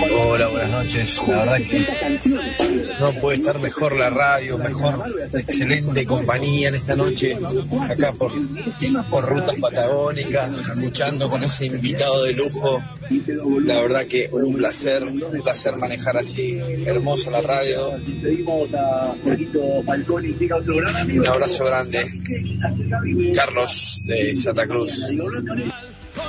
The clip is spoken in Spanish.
Hola, buenas noches. La verdad que no puede estar mejor la radio, mejor, excelente compañía en esta noche, acá por rutas patagónicas, escuchando con ese invitado de lujo. La verdad que un placer manejar así, hermosa la radio. Un abrazo grande, Carlos de Santa Cruz.